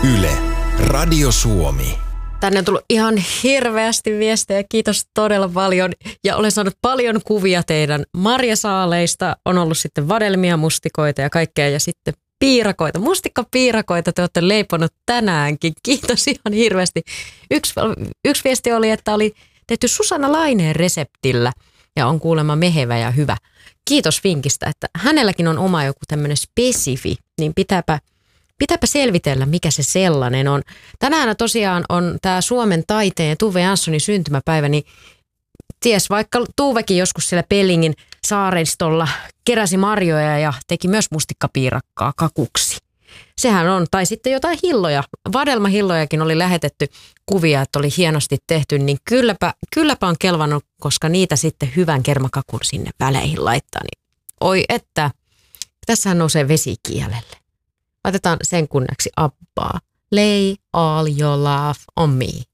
Yle, Radio Suomi. Tänne on tullut ihan hirveästi viestejä, kiitos todella paljon. Ja olen saanut paljon kuvia teidän marjasaaleista. On ollut sitten vadelmia, mustikoita ja kaikkea ja sitten piirakoita. Mustikkapiirakoita te olette leiponut tänäänkin. Kiitos ihan hirveästi. Yksi viesti oli, että oli tehty Susanna Laineen reseptillä ja on kuulemma mehevä ja hyvä. Kiitos vinkistä, että hänelläkin on oma joku tämmöinen spesifi, niin pitääpä selvitellä, mikä se sellainen on. Tänään tosiaan on tämä Suomen taiteen Tuve Janssonin syntymäpäivä, niin ties vaikka Tuvekin joskus siellä Pellingin saaristolla keräsi marjoja ja teki myös mustikkapiirakkaa kakuksi. Sehän on, tai sitten jotain hilloja, vadelmahillojakin oli lähetetty kuvia, että oli hienosti tehty, niin kylläpä on kelvannut, koska niitä sitten hyvän kermakakun sinne väleihin laittaa. Niin, oi että, tässähän nousee vesi kielelle. Laitetaan sen kunniaksi Abbaa. Lay all your love on me.